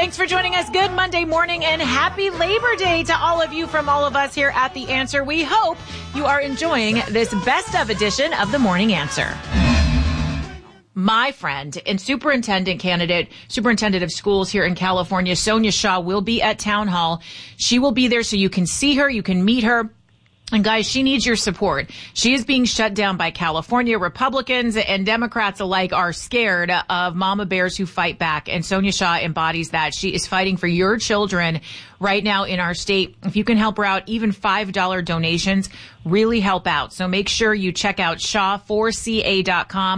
Thanks for joining us. Good Monday morning and happy Labor Day to all of you from all of us here at The Answer. We hope you are enjoying this best of edition of The Morning Answer. My friend and superintendent of schools here in California, Sonia Shaw, will be at Town Hall. She will be there so you can see her, you can meet her. And guys, she needs your support. She is being shut down by California. Republicans and Democrats alike are scared of mama bears who fight back. And Sonia Shaw embodies that. She is fighting for your children right now in our state. If you can help her out, even $5 donations really help out. So make sure you check out shaw4ca.com,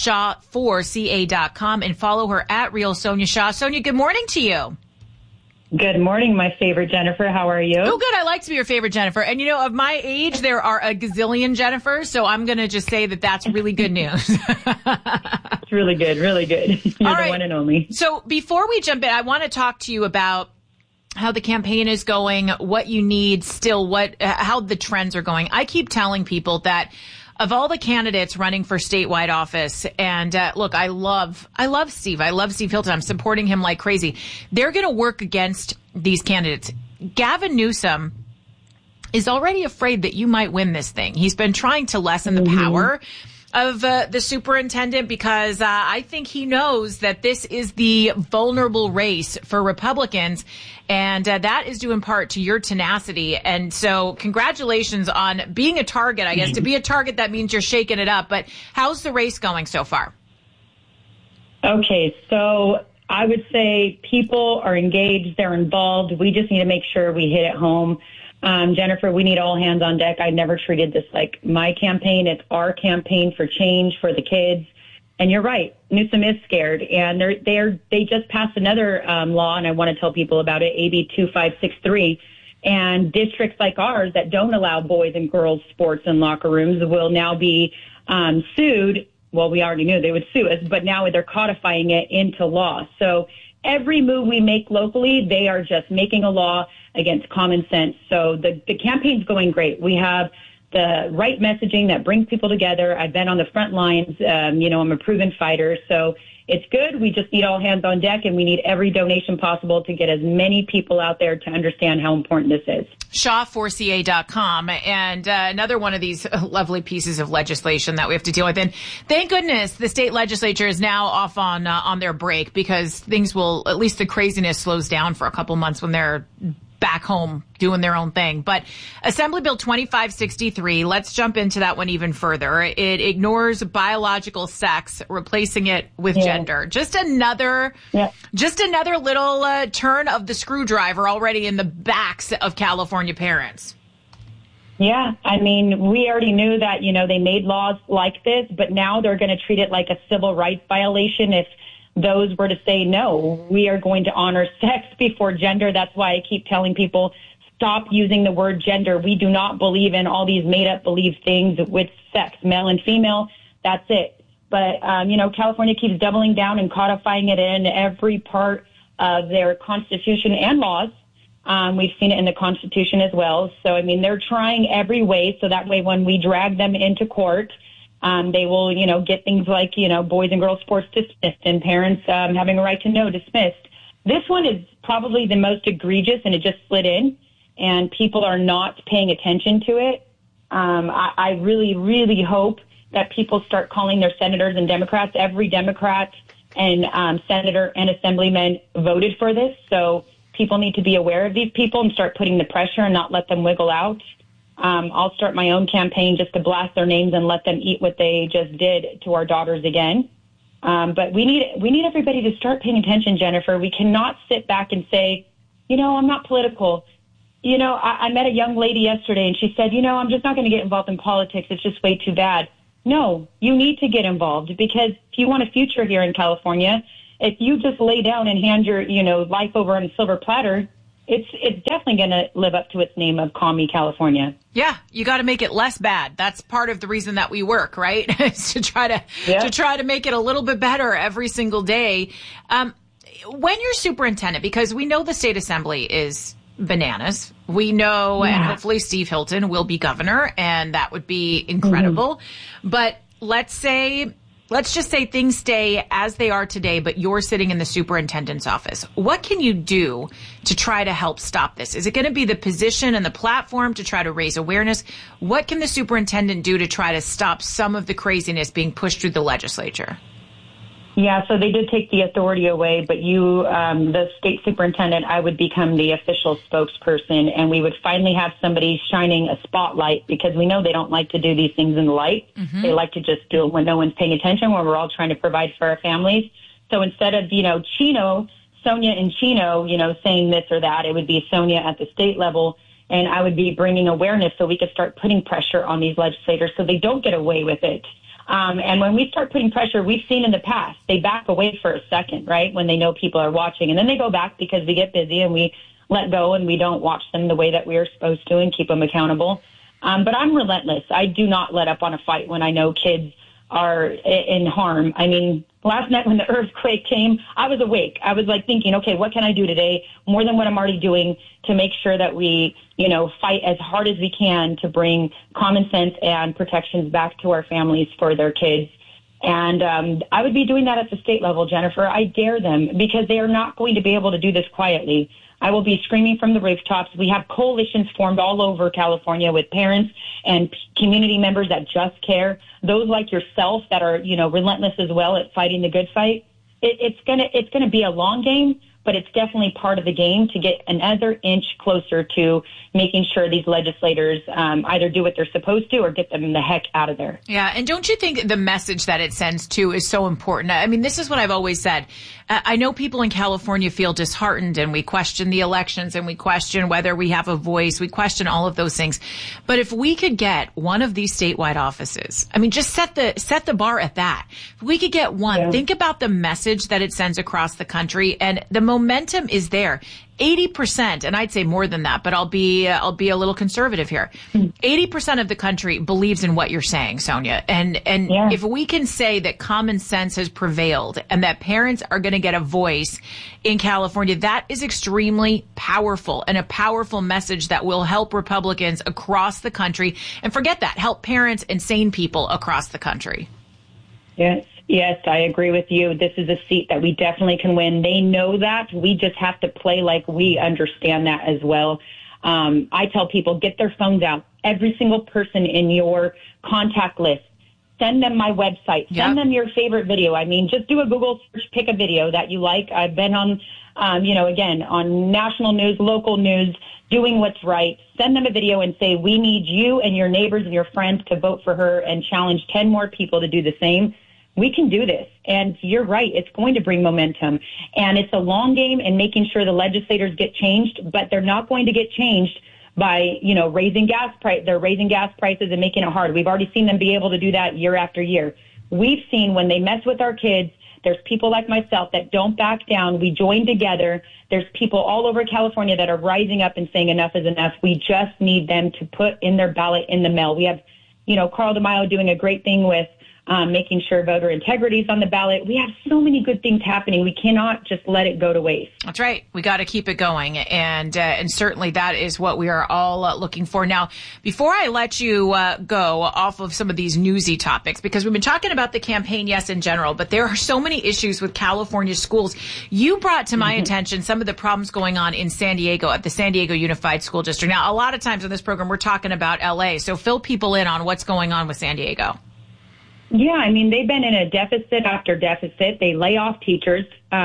shaw4ca.com, and follow her at Real Sonia Shaw. Sonia, good morning to you. Good morning, my favorite Jennifer. How are you? Oh, good. I like to be your favorite Jennifer. And, you know, of my age, there are a gazillion Jennifers, so I'm going to just say that that's really good news. It's really good, really good. You're All the right. one and only. So before we jump in, I want to talk to you about how the campaign is going, what you need still, how the trends are going. I keep telling people that of all the candidates running for statewide office, and look, I love Steve. I love Steve Hilton. I'm supporting him like crazy. They're going to work against these candidates. Gavin Newsom is already afraid that you might win this thing. He's been trying to lessen the power of the superintendent because I think he knows that this is the vulnerable race for Republicans, and that is due in part to your tenacity. And so congratulations on being a target, I guess. To be a target, that means you're shaking it up. But how's the race going so far? Okay, so I would say people are engaged, they're involved. We just need to make sure we hit it home. Jennifer, we need all hands on deck. I never treated this like my campaign. It's our campaign for change for the kids. And you're right, Newsom is scared. And they just passed another law, and I want to tell people about it, AB 2563. And districts like ours that don't allow boys and girls sports in locker rooms will now be sued. Well, we already knew they would sue us, but now they're codifying it into law. So every move we make locally, they are just making a law against common sense. So the campaign's going great. We have the right messaging that brings people together. I've been on the front lines. I'm a proven fighter. So it's good. We just need all hands on deck, and we need every donation possible to get as many people out there to understand how important this is. Shaw4ca.com. And another one of these lovely pieces of legislation that we have to deal with. And thank goodness the state legislature is now off on their break, because things will, at least the craziness slows down for a couple months when they're back home doing their own thing. But Assembly Bill 2563, let's jump into that one even further. It ignores biological sex, replacing it with gender. Just another little turn of the screwdriver already in the backs of California parents. Yeah, I mean, we already knew that, they made laws like this, but now they're going to treat it like a civil rights violation if those were to say, no, we are going to honor sex before gender. That's why I keep telling people, stop using the word gender. We do not believe in all these made-up believe things with sex, male and female. That's it. But, California keeps doubling down and codifying it in every part of their constitution and laws. We've seen it in the Constitution as well. So, I mean, they're trying every way so that way when we drag them into court, they will, get things like, boys and girls sports dismissed and parents having a right to know dismissed. This one is probably the most egregious, and it just slid in, and people are not paying attention to it. I really, really hope that people start calling their senators and Democrats. Every Democrat and senator and assemblyman voted for this, so people need to be aware of these people and start putting the pressure and not let them wiggle out. I'll start my own campaign just to blast their names and let them eat what they just did to our daughters again. But we need everybody to start paying attention, Jennifer. We cannot sit back and say, I'm not political. I met a young lady yesterday and she said, I'm just not going to get involved in politics. It's just way too bad. No, you need to get involved, because if you want a future here in California, if you just lay down and hand your, life over on a silver platter, it's definitely going to live up to its name of Call Me California. Yeah, you got to make it less bad. That's part of the reason that we work, right? Is to try to make it a little bit better every single day. When you're superintendent, because we know the state assembly is bananas. We know, and hopefully Steve Hilton will be governor, and that would be incredible. But let's say let's just say things stay as they are today, but you're sitting in the superintendent's office. What can you do to try to help stop this? Is it going to be the position and the platform to try to raise awareness? What can the superintendent do to try to stop some of the craziness being pushed through the legislature? Yeah, so they did take the authority away, but you, the state superintendent, I would become the official spokesperson, and we would finally have somebody shining a spotlight, because we know they don't like to do these things in the light. Mm-hmm. They like to just do it when no one's paying attention, when we're all trying to provide for our families. So instead of, Sonia and Chino, saying this or that, it would be Sonia at the state level, and I would be bringing awareness so we could start putting pressure on these legislators so they don't get away with it. And when we start putting pressure, we've seen in the past, they back away for a second, right, when they know people are watching. And then they go back because we get busy and we let go and we don't watch them the way that we are supposed to and keep them accountable. But I'm relentless. I do not let up on a fight when I know kids are in harm. I mean, last night when the earthquake came, I was awake. I was thinking, okay, what can I do today more than what I'm already doing to make sure that we, fight as hard as we can to bring common sense and protections back to our families for their kids. And I would be doing that at the state level, Jennifer. I dare them, because they are not going to be able to do this quietly. I will be screaming from the rooftops. We have coalitions formed all over California with parents and community members that just care. Those like yourself that are, relentless as well at fighting the good fight. It's gonna be a long game, but it's definitely part of the game to get another inch closer to making sure these legislators either do what they're supposed to or get them the heck out of there. Yeah, and don't you think the message that it sends, too, is so important? I mean, this is what I've always said. I know people in California feel disheartened, and we question the elections, and we question whether we have a voice. We question all of those things. But if we could get one of these statewide offices, I mean, just set the bar at that. If we could get one, think about the message that it sends across the country, and the momentum is there. 80%, and I'd say more than that, but I'll be a little conservative here. 80% of the country believes in what you're saying, Sonia. And if we can say that common sense has prevailed and that parents are going to get a voice in California, that is extremely powerful, and a powerful message that will help Republicans across the country. And forget that, help parents and sane people across the country. Yes, I agree with you. This is a seat that we definitely can win. They know that. We just have to play like we understand that as well. I tell people, get their phones out. Every single person in your contact list, send them my website. Send them your favorite video. I mean, just do a Google search, pick a video that you like. I've been on, again, on national news, local news, doing what's right. Send them a video and say, we need you and your neighbors and your friends to vote for her, and challenge 10 more people to do the same. We can do this. And you're right. It's going to bring momentum. And it's a long game and making sure the legislators get changed, but they're not going to get changed by, raising gas price. They're raising gas prices and making it hard. We've already seen them be able to do that year after year. We've seen when they mess with our kids, there's people like myself that don't back down. We join together. There's people all over California that are rising up and saying enough is enough. We just need them to put in their ballot in the mail. We have, Carl DeMaio doing a great thing with making sure voter integrity is on the ballot. We have so many good things happening. We cannot just let it go to waste. That's right. We got to keep it going. And certainly that is what we are all looking for. Now, before I let you go off of some of these newsy topics, because we've been talking about the campaign, yes, in general, but there are so many issues with California schools. You brought to my attention some of the problems going on in San Diego at the San Diego Unified School District. Now, a lot of times on this program, we're talking about L.A., so fill people in on what's going on with San Diego. Yeah, I mean, they've been in a deficit after deficit. They lay off teachers.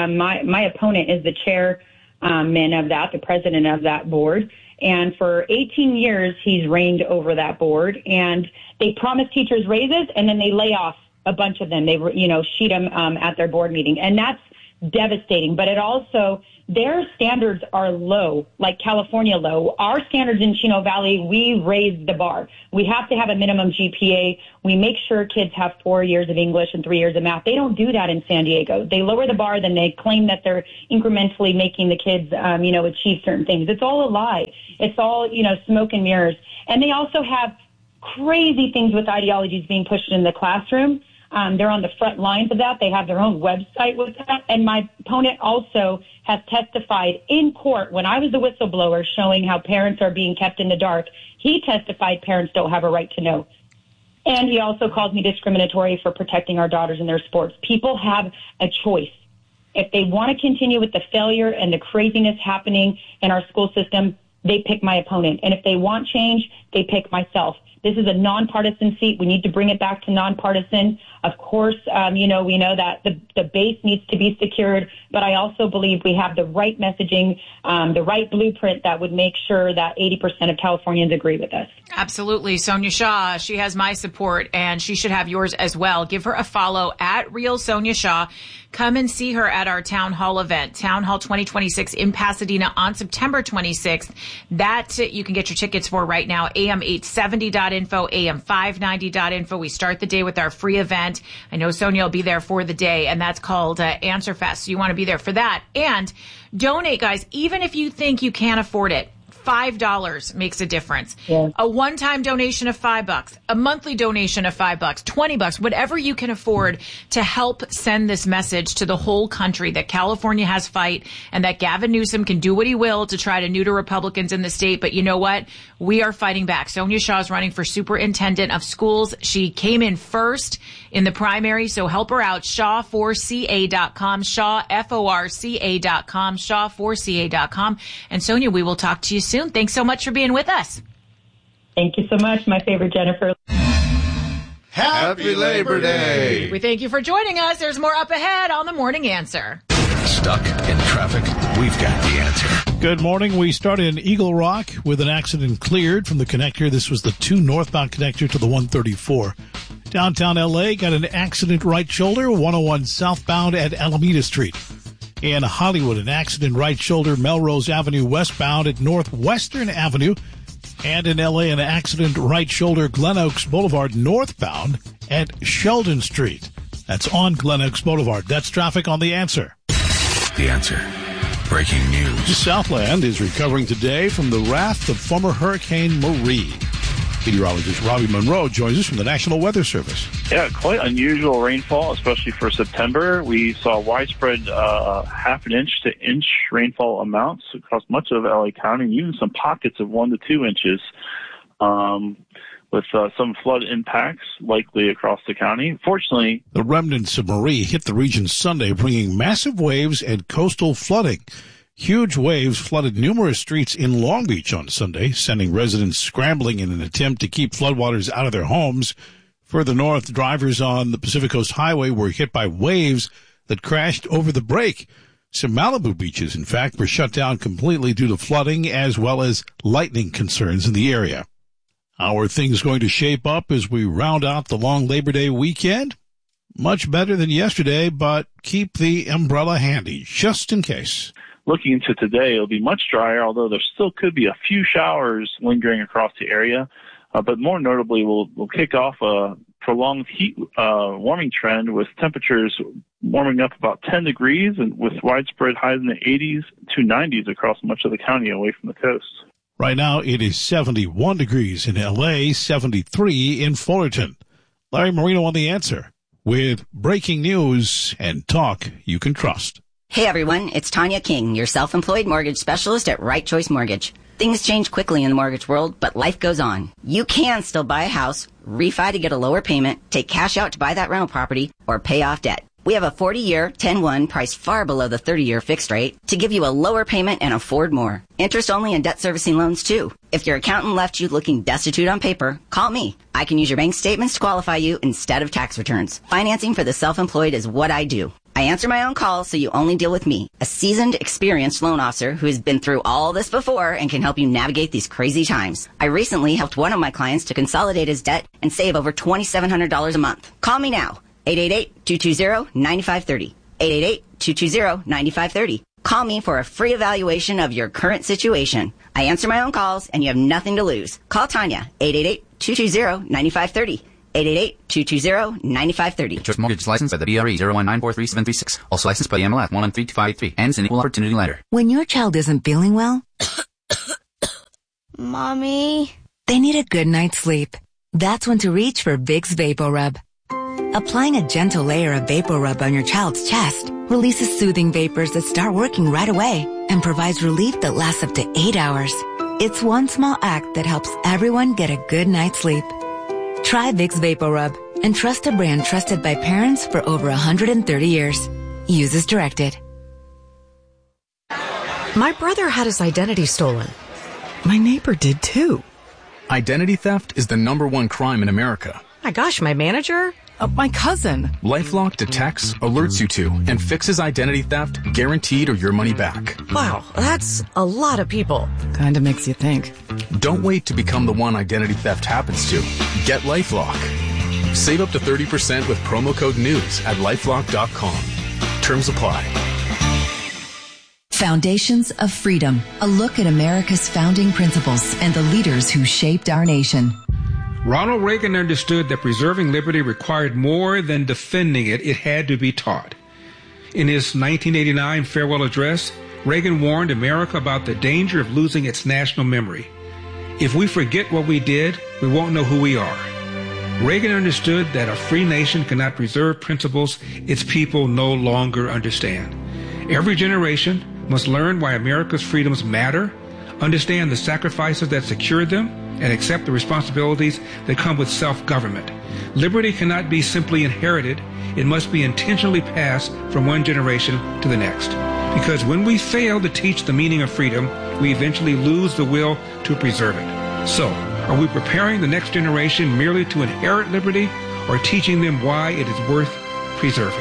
My opponent is the chairman of that, the president of that board. And for 18 years, he's reigned over that board. And they promise teachers raises, and then they lay off a bunch of them. They, sheet them at their board meeting. And that's devastating. But it also, their standards are low, like California low. Our standards in Chino Valley, we raise the bar. We have to have a minimum GPA. We make sure kids have 4 years of English and 3 years of math. They don't do that in San Diego. They lower the bar, then they claim that they're incrementally making the kids, achieve certain things. It's all a lie. It's all, smoke and mirrors. And they also have crazy things with ideologies being pushed in the classroom. They're on the front lines of that. They have their own website with that. And my opponent also has testified in court when I was the whistleblower showing how parents are being kept in the dark. He testified parents don't have a right to know. And he also calls me discriminatory for protecting our daughters in their sports. People have a choice. If they want to continue with the failure and the craziness happening in our school system, they pick my opponent. And if they want change, they pick myself. This is a nonpartisan seat. We need to bring it back to nonpartisan. Of course, we know that the base needs to be secured, but I also believe we have the right messaging, the right blueprint that would make sure that 80% of Californians agree with us. Absolutely. Sonia Shaw, she has my support, and she should have yours as well. Give her a follow at Real Sonia Shaw. Come and see her at our Town Hall event, Town Hall 2026 in Pasadena on September 26th. That you can get your tickets for right now, am870.info, am590.info. We start the day with our free event. I know Sonia will be there for the day, and that's called Answer Fest. So you want to be there for that. And donate, guys, even if you think you can't afford it. $5 makes a difference. Yeah. A one-time donation of $5, a monthly donation of $5, $20, whatever you can afford to help send this message to the whole country that California has fight and that Gavin Newsom can do what he will to try to neuter Republicans in the state. But you know what? We are fighting back. Sonia Shaw is running for superintendent of schools. She came in first in the primary, so help her out. Shaw4ca.com, Shaw, Forca.com, Shaw4ca.com. And Sonia, we will talk to you soon. Thanks so much for being with us. Thank you so much, my favorite Jennifer. Happy Labor Day. We thank you for joining us. There's more up ahead on The Morning Answer. Stuck in traffic? We've got the answer. Good morning. We start in Eagle Rock with an accident cleared from the connector. This was the 2 northbound connector to the 134. Downtown L.A. got an accident right shoulder, 101 southbound at Alameda Street. In Hollywood, an accident right shoulder, Melrose Avenue westbound at Northwestern Avenue. And in L.A., an accident right shoulder, Glen Oaks Boulevard northbound at Sheldon Street. That's on Glen Oaks Boulevard. That's traffic on The Answer. The Answer. Breaking news. Southland is recovering today from the wrath of former Hurricane Marie. Meteorologist Robbie Monroe joins us from the National Weather Service. Yeah, quite unusual rainfall, especially for September. We saw widespread half an inch to inch rainfall amounts across much of LA County, and even some pockets of 1 to 2 inches, with some flood impacts likely across the county. Fortunately, the remnants of Marie hit the region Sunday, bringing massive waves and coastal flooding. Huge waves flooded numerous streets in Long Beach on Sunday, sending residents scrambling in an attempt to keep floodwaters out of their homes. Further north, drivers on the Pacific Coast Highway were hit by waves that crashed over the break. Some Malibu beaches, in fact, were shut down completely due to flooding as well as lightning concerns in the area. How are things going to shape up as we round out the long Labor Day weekend? Much better than yesterday, but keep the umbrella handy, just in case. Looking into today, it'll be much drier, although there still could be a few showers lingering across the area. But more notably, we'll kick off a prolonged heat warming trend with temperatures warming up about 10 degrees and with widespread highs in the 80s to 90s across much of the county away from the coast. Right now, it is 71 degrees in L.A., 73 in Fullerton. Larry Marino on The Answer with breaking news and talk you can trust. Hey everyone, it's Tanya King, your self-employed mortgage specialist at Right Choice Mortgage. Things change quickly in the mortgage world, but life goes on. You can still buy a house, refi to get a lower payment, take cash out to buy that rental property, or pay off debt. We have a 40-year 10-1 priced far below the 30-year fixed rate to give you a lower payment and afford more. Interest only and debt servicing loans too. If your accountant left you looking destitute on paper, call me. I can use your bank statements to qualify you instead of tax returns. Financing for the self-employed is what I do. I answer my own calls, so you only deal with me, a seasoned, experienced loan officer who has been through all this before and can help you navigate these crazy times. I recently helped one of my clients to consolidate his debt and save over $2,700 a month. Call me now, 888-220-9530, 888-220-9530. Call me for a free evaluation of your current situation. I answer my own calls, and you have nothing to lose. Call Tanya, 888-220-9530. 888-220-9530. Choice Mortgage licensed by the BRE 019433736. Also licensed by the MLS 1132583. Ends in equal opportunity lender. When your child isn't feeling well, Mommy, they need a good night's sleep. That's when to reach for Vicks VapoRub. Applying a gentle layer of VapoRub on your child's chest releases soothing vapors that start working right away and provides relief that lasts up to 8 hours. It's one small act that helps everyone get a good night's sleep. Try Vicks VapoRub and trust a brand trusted by parents for over 130 years. Use as directed. My brother had his identity stolen. My neighbor did too. Identity theft is the #1 crime in America. My gosh, my manager? My cousin. LifeLock detects, alerts you to, and fixes identity theft guaranteed or your money back. Wow, that's a lot of people. Kinda makes you think. Don't wait to become the one identity theft happens to. Get LifeLock. Save up to 30% with promo code NEWS at LifeLock.com. Terms apply. Foundations of Freedom, a look at America's founding principles and the leaders who shaped our nation. Ronald Reagan understood that preserving liberty required more than defending it. It had to be taught. In his 1989 farewell address, Reagan warned America about the danger of losing its national memory. If we forget what we did, we won't know who we are. Reagan understood that a free nation cannot preserve principles its people no longer understand. Every generation must learn why America's freedoms matter, understand the sacrifices that secured them, and accept the responsibilities that come with self-government. Liberty cannot be simply inherited. It must be intentionally passed from one generation to the next. Because when we fail to teach the meaning of freedom, we eventually lose the will to preserve it. So, are we preparing the next generation merely to inherit liberty, or teaching them why it is worth preserving?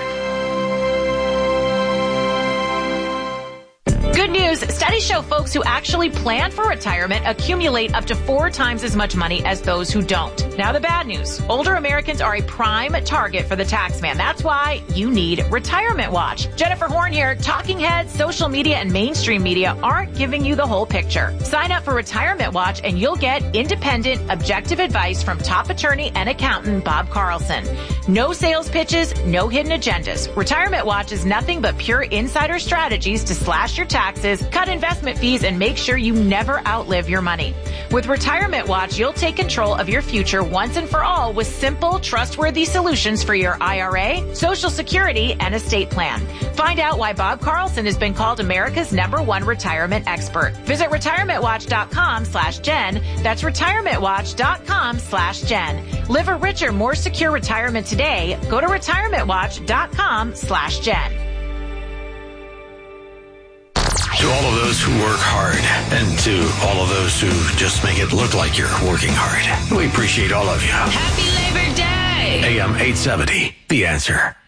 Good news, studies show folks who actually plan for retirement accumulate up to 4 times as much money as those who don't. Now the bad news, older Americans are a prime target for the tax man. That's why you need Retirement Watch. Jennifer Horn here. Talking heads, social media, and mainstream media aren't giving you the whole picture. Sign up for Retirement Watch and you'll get independent, objective advice from top attorney and accountant Bob Carlson. No sales pitches, no hidden agendas. Retirement Watch is nothing but pure insider strategies to slash your taxes, cut investment fees, and make sure you never outlive your money. With Retirement Watch, you'll take control of your future once and for all with simple, trustworthy solutions for your IRA, Social Security, and estate plan. Find out why Bob Carlson has been called America's #1 retirement expert. Visit retirementwatch.com/Jen. That's retirementwatch.com/Jen. Live a richer, more secure retirement today. Go to retirementwatch.com/Jen. To all of those who work hard, and to all of those who just make it look like you're working hard, we appreciate all of you. Happy Labor Day! AM 870, The Answer.